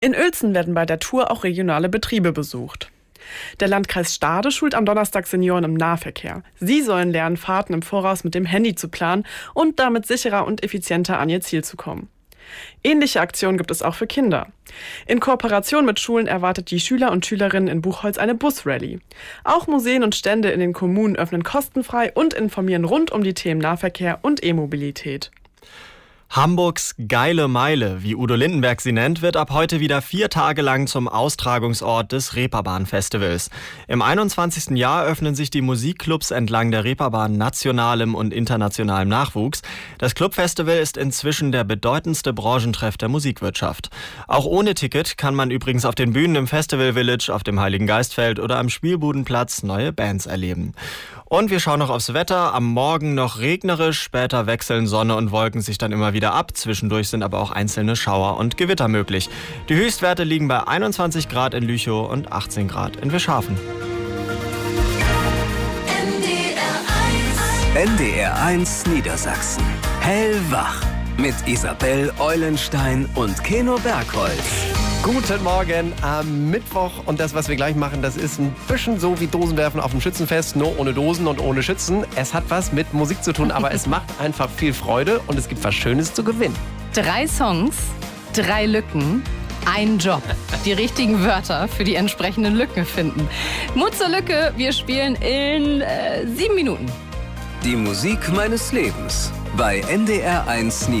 In Uelzen werden bei der Tour auch regionale Betriebe besucht. Der Landkreis Stade schult am Donnerstag Senioren im Nahverkehr. Sie sollen lernen, Fahrten im Voraus mit dem Handy zu planen und damit sicherer und effizienter an ihr Ziel zu kommen. Ähnliche Aktionen gibt es auch für Kinder. In Kooperation mit Schulen erwartet die Schüler und Schülerinnen in Buchholz eine Busrallye. Auch Museen und Stände in den Kommunen öffnen kostenfrei und informieren rund um die Themen Nahverkehr und E-Mobilität. Hamburgs Geile Meile, wie Udo Lindenberg sie nennt, wird ab heute wieder 4 Tage lang zum Austragungsort des Reeperbahn-Festivals. Im 21. Jahr öffnen sich die Musikclubs entlang der Reeperbahn nationalem und internationalem Nachwuchs. Das Clubfestival ist inzwischen der bedeutendste Branchentreff der Musikwirtschaft. Auch ohne Ticket kann man übrigens auf den Bühnen im Festival Village, auf dem Heiligen Geistfeld oder am Spielbudenplatz neue Bands erleben. Und wir schauen noch aufs Wetter. Am Morgen noch regnerisch, später wechseln Sonne und Wolken sich dann immer wieder ab. Zwischendurch sind aber auch einzelne Schauer und Gewitter möglich. Die Höchstwerte liegen bei 21 Grad in Lüchow und 18 Grad in Wischhafen. NDR1 Niedersachsen. Hellwach. Mit Isabel Eulenstein und Keno Bergholz. Guten Morgen am Mittwoch und das, was wir gleich machen, das ist ein bisschen so wie Dosenwerfen auf dem Schützenfest, nur ohne Dosen und ohne Schützen. Es hat was mit Musik zu tun, aber es macht einfach viel Freude und es gibt was Schönes zu gewinnen. 3 Songs, 3 Lücken, ein Job. Die richtigen Wörter für die entsprechenden Lücken finden. Mut zur Lücke, wir spielen in 7 Minuten. Die Musik meines Lebens bei NDR1 Niedersachsen.